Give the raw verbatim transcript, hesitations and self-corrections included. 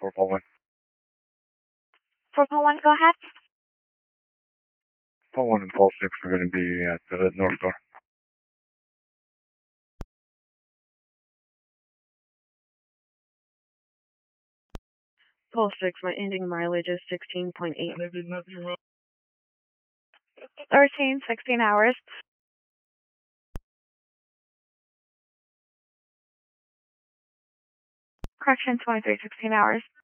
four four one. four four one, go ahead. four one and four six are going to be at the North Door. Pole six, my ending mileage is sixteen point eight. I did nothing wrong. thirteen, sixteen hours. Correction, twenty-three, sixteen hours.